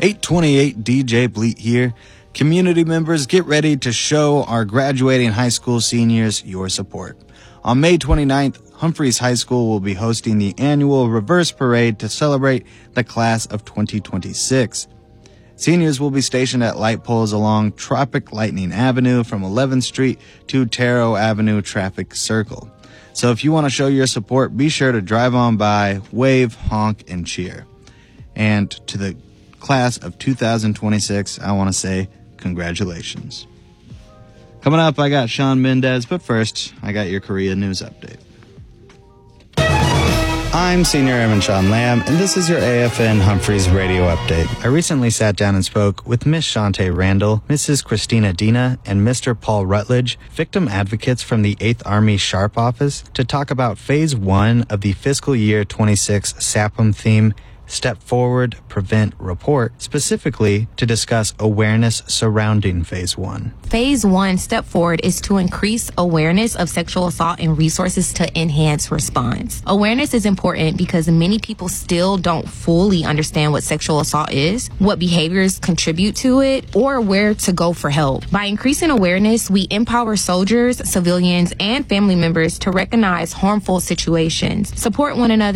828 DJ Bleat here. Community members, get ready to show our graduating high school seniors your support. On May 29th, Humphreys High School will be hosting the annual Reverse Parade to celebrate the class of 2026. Seniors will be stationed at light poles along Tropic Lightning Avenue from 11th Street to Taro Avenue Traffic Circle. So if you want to show your support, be sure to drive on by, wave, honk, and cheer. And to the class of 2026, I want to say congratulations. Coming up, I got Sean Mendez, but first, I got your Korea news update. I'm Senior Airman Sean Lamb, and this is your AFN Humphreys radio update. I recently sat down and spoke with Miss Shantae Randall, Mrs. Christina Dina, and Mr. Paul Rutledge, victim advocates from the 8th Army SHARP office, to talk about Phase 1 of the fiscal year 26 SAPM theme, Step Forward, Prevent, Report, specifically to discuss awareness surrounding Phase 1. Phase 1, Step Forward, is to increase awareness of sexual assault and resources to enhance response. Awareness is important because many people still don't fully understand what sexual assault is, what behaviors contribute to it, or where to go for help. By increasing awareness, we empower soldiers, civilians, and family members to recognize harmful situations, support one another,